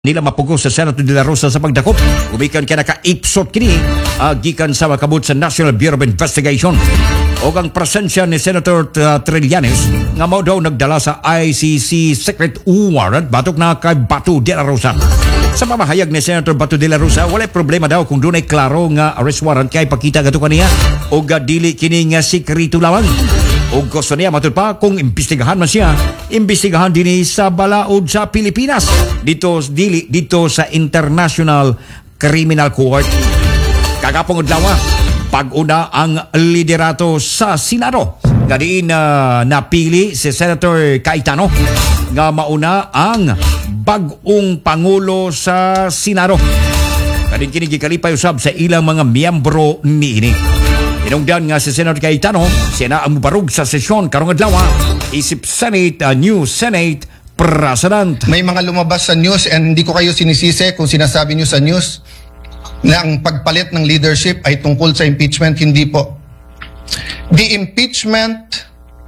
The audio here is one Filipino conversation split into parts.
nila mapugos sa Senator De La Rosa sa pagdakop. Umikan ka naka-ipsot kini gikan sa makabut sa National Bureau of Investigation. O ang presensya ni Senator Trillanes nga mao daw nagdala sa ICC secret warrant batok na kay Bato De La Rosa. Sa pamahayag ni Senator Bato De La Rosa, walay problema daw kung dunay klaro nga arrest warrant kay pakita gato kaniya o dili kini nga sikrito lamang. O gusto niya matud pa kung imbestigahan man siya, imbestigahan din sa balaod sa Pilipinas dito sa International Criminal Court. Kagapong adlaw pag-una ang liderato sa Senado. Gadiin napili si Senator Cayetano nga mauna ang bag-ong pangulo sa Senado. Kadin kini gikalipay usab sa ilang mga miyembro niini. Inungdan nga si Senator Cayetano, siya na ang mubarug sa sesyon karong adlaw isip Senate, new Senate President. May mga lumabas sa news and hindi ko kayo sinisisi kung sinasabi nyo sa news na ang pagpalit ng leadership ay tungkol sa impeachment. Hindi po. The impeachment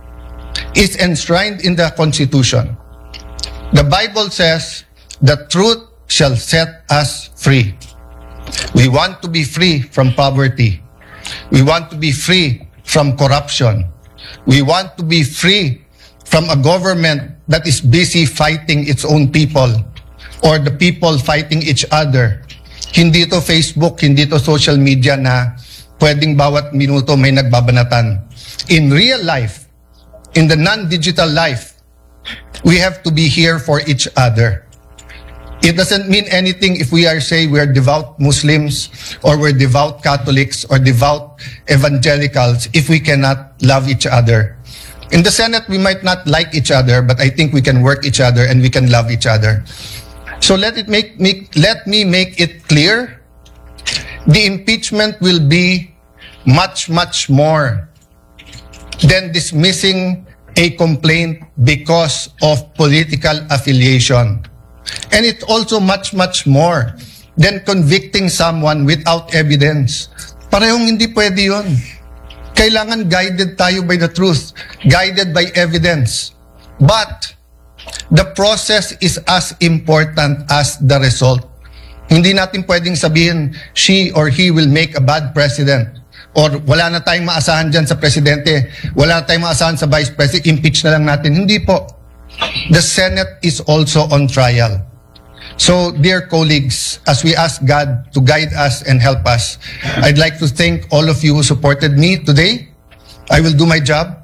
is enshrined in the Constitution. The Bible says, the truth shall set us free. We want to be free from poverty. We want to be free from corruption. We want to be free from a government that is busy fighting its own people or the people fighting each other. Hindi to Facebook, hindi to social media na pwedeng bawat minuto may nagbabanatan. In real life, in the non-digital life, we have to be here for each other. It doesn't mean anything if we are say we're devout Muslims or we're devout Catholics or devout evangelicals if we cannot love each other. In the Senate, we might not like each other, but I think we can work each other and we can love each other. So let me make it clear. The impeachment will be much more than dismissing a complaint because of political affiliation. And it's also much more than convicting someone without evidence. Parehong hindi pwede yun. Kailangan guided tayo by the truth, guided by evidence. But the process is as important as the result. Hindi natin pwedeng sabihin, she or he will make a bad president. Or wala na tayong maasahan dyan sa presidente, wala na tayong maasahan sa vice president, impeach na lang natin. Hindi po. The Senate is also on trial. So, dear colleagues, as we ask God to guide us and help us, I'd like to thank all of you who supported me today. I will do my job.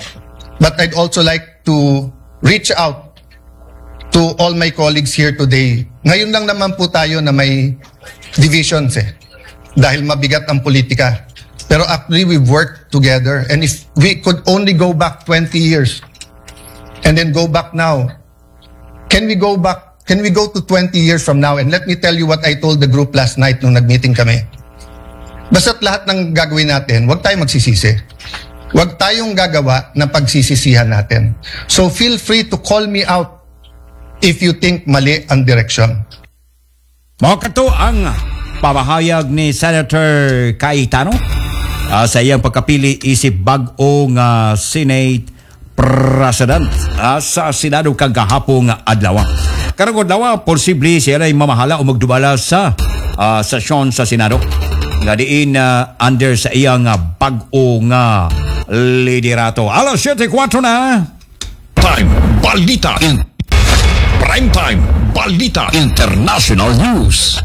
But I'd also like to reach out to all my colleagues here today. Ngayon lang naman po tayo na may divisions dahil mabigat ang politika. Pero actually, we've worked together. And if we could only go back 20 years, and then go back now. Can we go to 20 years from now? And let me tell you what I told the group last night nung nag-meeting kami. Basta't lahat ng gagawin natin, huwag tayong magsisisi. Huwag tayong gagawa na pagsisisihan natin. So feel free to call me out if you think mali ang direksyon. Mga kato ang pamahayag ni Senator Cayetano sa iyang pagkapili isip bag-ong Senate President sa Senado kagahapong adlaw. Karong adlaw posible siya ay mamahala o magdubala sa sesyon sa Senado. Ngadiin under sa iyang bag-ong liderato. Alas 7:04 na. Time Balita. Prime Time Balita International News.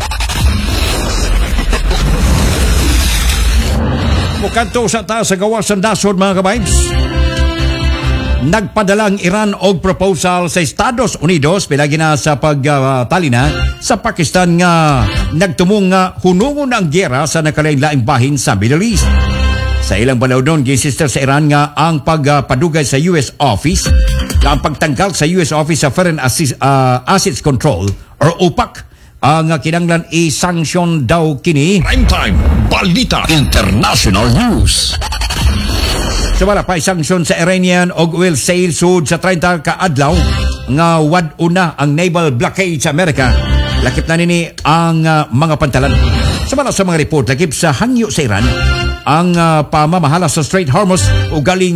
Mukanto sa taas sa gawas ng dasod mga kabaybs. Nagpadala ang Iran og proposal sa Estados Unidos pilagi na sa pagtalina sa Pakistan nga nagtumong nga hunungon ang gyera sa nakalain-laing bahin sa Middle East. Sa ilang balaod nun, ginsister sa Iran nga ang pagpadugay sa US Office ang pagtanggal sa US Office sa Foreign Assets Control or OPAC ang kinanglan i-sanction daw kini. Prime Time Balita International News. Sumala pa sanction sa Iranian og oil sale sud sa 30 ka adlaw nga wad-una ang naval blockade sa Amerika. Lakip na nini ang mga pantalan. Sumala sa mga report lakip sa hangyo sa Iran ang pamamahala sa Strait Hormuz o galing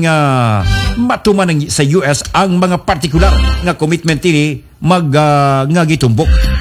matuman sa US ang mga partikular nga commitment ini nga gitumbok.